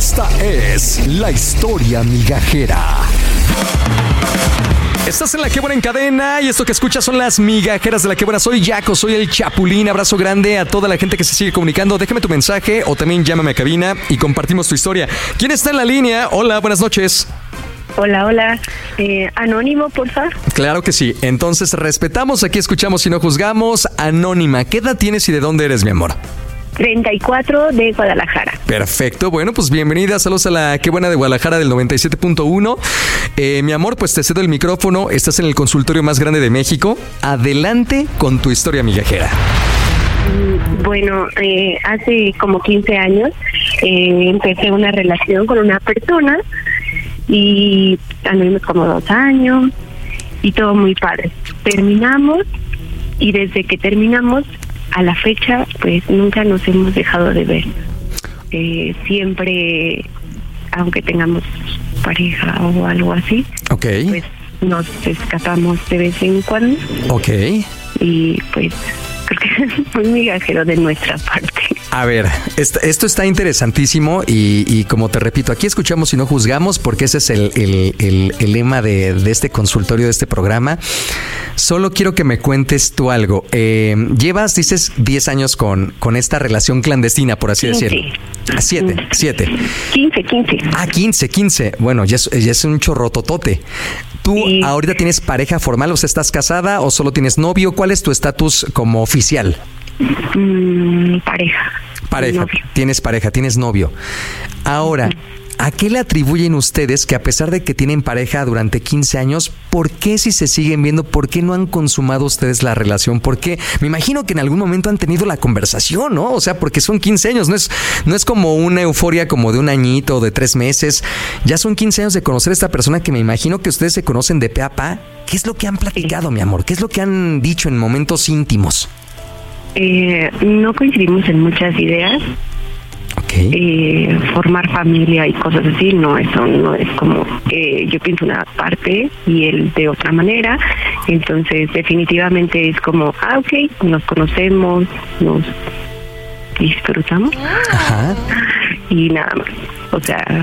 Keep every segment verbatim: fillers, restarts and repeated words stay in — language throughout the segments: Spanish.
Esta es la historia migajera. Estás en La Qué Buena en cadena y esto que escuchas son las migajeras de La Qué Buena. Soy Jaco, soy el Chapulín. Abrazo grande a toda la gente que se sigue comunicando. Déjame tu mensaje o también llámame a cabina y compartimos tu historia. ¿Quién está en la línea? Hola, buenas noches. Hola, hola. Eh, Anónimo, por favor. Claro que sí. Entonces respetamos, aquí escuchamos y no juzgamos. Anónima, ¿qué edad tienes y de dónde eres, mi amor? treinta y cuatro de Guadalajara. Perfecto, bueno, pues bienvenida, saludos a La Qué Buena de Guadalajara del noventa y siete punto uno. Eh, mi amor, pues te cedo el micrófono, estás en el consultorio más grande de México. Adelante con tu historia migajera. Bueno, eh, hace como quince años eh, empecé una relación con una persona y anduvimos como dos años y todo muy padre. Terminamos y desde que terminamos a la fecha, pues nunca nos hemos dejado de ver. Eh, siempre, aunque tengamos pareja o algo así, okay, pues nos escapamos de vez en cuando. Ok. Y pues creo que es muy migajero de nuestra parte. A ver, esto, esto está interesantísimo y, y como te repito, aquí escuchamos y no juzgamos porque ese es el, el, el, el lema de, de este consultorio, de este programa. Solo quiero que me cuentes tú algo. Eh, llevas, dices, diez años con, con esta relación clandestina, por así quince. decirlo. Siete, siete. quince, quince. Ah, quince, quince. Bueno, ya es, ya es un chorrototote. ¿Tú sí. ahorita tienes pareja formal? O sea, ¿estás casada o solo tienes novio? ¿Cuál es tu estatus como oficial? Mm, pareja. Pareja, novio. Tienes pareja, tienes novio. Ahora, ¿a qué le atribuyen ustedes que a pesar de que tienen pareja durante quince años, por qué si se siguen viendo, por qué no han consumado ustedes la relación? ¿Por qué? Me imagino que en algún momento han tenido la conversación, ¿no? O sea, porque son quince años, no es, no es como una euforia como de un añito o de tres meses. Ya son quince años de conocer a esta persona que me imagino que ustedes se conocen de pe a pa. ¿Qué es lo que han platicado, mi amor? ¿Qué es lo que han dicho en momentos íntimos? Eh, no coincidimos en muchas ideas. Okay. Eh, formar familia y cosas así, no, eso no es como que yo pienso una parte y él de otra manera. Entonces definitivamente es como, ah, ok, nos conocemos, nos disfrutamos. Ajá. Y nada más, o sea,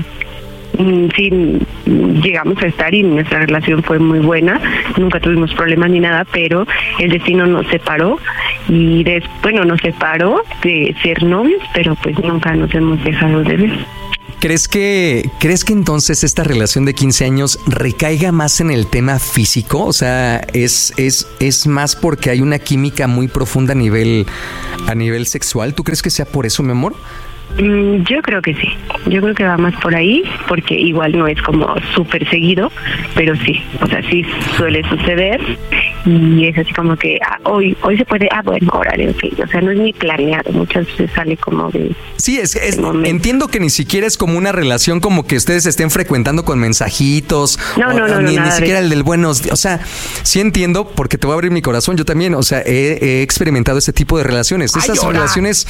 sí, llegamos a estar y nuestra relación fue muy buena, nunca tuvimos problemas ni nada, pero el destino nos separó y des, bueno, nos separó de ser novios, pero pues nunca nos hemos dejado de ver. ¿Crees que, ¿Crees que entonces esta relación de quince años recaiga más en el tema físico? O sea, ¿es, es, es más porque hay una química muy profunda a nivel, a nivel sexual? ¿Tú crees que sea por eso, mi amor? Mm, yo creo que sí, yo creo que va más por ahí, porque igual no es como súper seguido, pero sí, o sea, sí suele suceder y es así como que ah, hoy hoy se puede, ah, bueno, órale, ok, o sea, no es ni planeado, muchas veces sale como de... Sí, es, es entiendo que ni siquiera es como una relación como que ustedes estén frecuentando con mensajitos. No, o, no, no, ni, no, ni siquiera el del buenos días. O sea, sí entiendo, porque te voy a abrir mi corazón, yo también, o sea, he, he experimentado ese tipo de relaciones, esas Ay, relaciones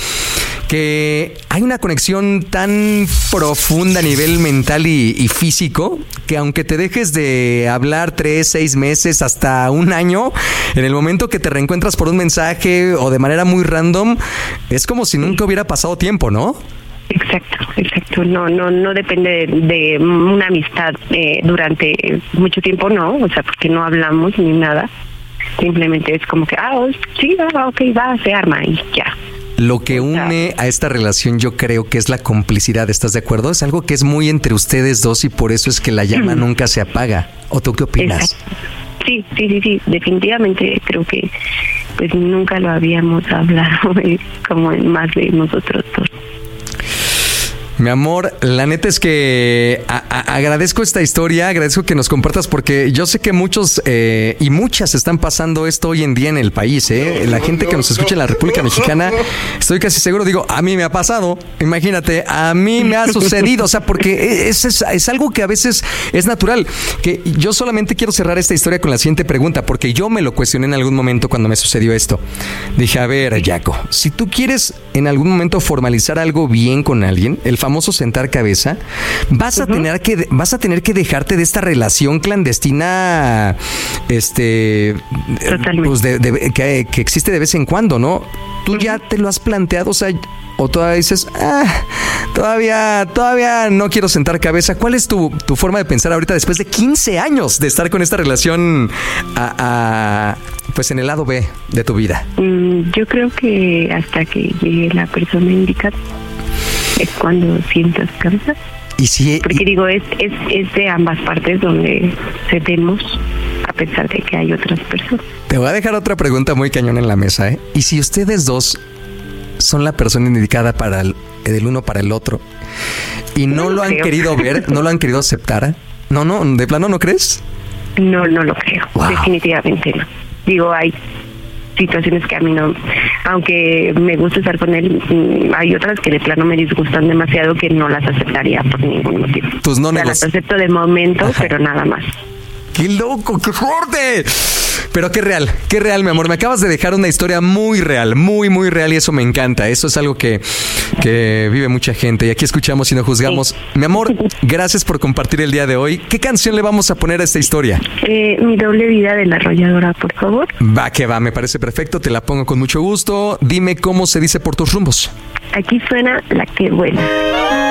que hay una conexión tan profunda a nivel mental y, y físico que aunque te dejes de hablar tres, seis meses, hasta un año, en el momento que te reencuentras por un mensaje o de manera muy random, es como si nunca hubiera pasado tiempo, ¿no? Exacto, exacto. No, no, no depende de, de una amistad eh, durante mucho tiempo, no, o sea, porque no hablamos ni nada. Simplemente es como que, ah, sí, ah, ok, va, se arma y ya. Lo que une a esta relación yo creo que es la complicidad, ¿estás de acuerdo? Es algo que es muy entre ustedes dos y por eso es que la llama mm. nunca se apaga. ¿O tú qué opinas? Exacto. Sí, sí, sí, sí, definitivamente creo que pues nunca lo habíamos hablado como en más de nosotros dos. Mi amor, la neta es que a, a, agradezco esta historia, agradezco que nos compartas porque yo sé que muchos eh, y muchas están pasando esto hoy en día en el país, ¿eh? La gente que nos escucha en la República Mexicana, estoy casi seguro, digo, a mí me ha pasado, imagínate, a mí me ha sucedido, o sea, porque es, es, es algo que a veces es natural, que yo solamente quiero cerrar esta historia con la siguiente pregunta, porque yo me lo cuestioné en algún momento cuando me sucedió esto. Dije, a ver, Jaco, si tú quieres en algún momento formalizar algo bien con alguien, el famoso sentar cabeza, vas a uh-huh. tener que vas a tener que dejarte de esta relación clandestina, este, pues de, de, que, que existe de vez en cuando, ¿no? Tú uh-huh. ya te lo has planteado, o sea, o todavía dices, ah, Todavía, todavía no quiero sentar cabeza. ¿Cuál es tu, tu forma de pensar ahorita después de quince años de estar con esta relación a, a, pues en el lado B de tu vida? Mm, yo creo que hasta que llegue la persona indicada es cuando sientas cabeza. Y si, Porque y, digo, es, es, es de ambas partes donde cedemos a pesar de que hay otras personas. Te voy a dejar otra pregunta muy cañón en la mesa, ¿eh? Y si ustedes dos son la persona indicada para el, del uno para el otro y no, no lo, lo han querido ver, no lo han querido aceptar, no, no, de plano no crees. No, no lo creo, wow. Definitivamente no. Digo, hay situaciones que a mí no, aunque me gusta estar con él, hay otras que de plano me disgustan demasiado que no las aceptaría por ningún motivo. Tus no o sea, las acepto de momento, ajá, pero nada más. ¡Qué loco, qué fuerte! Pero qué real, qué real, mi amor. Me acabas de dejar una historia muy real, muy, muy real y eso me encanta. Eso es algo que, que vive mucha gente y aquí escuchamos y no juzgamos. Sí. Mi amor, gracias por compartir el día de hoy. ¿Qué canción le vamos a poner a esta historia? Eh, Mi doble vida de La Arrolladora, por favor. Va que va, me parece perfecto. Te la pongo con mucho gusto. Dime cómo se dice Por tus rumbos. Aquí suena La que vuela.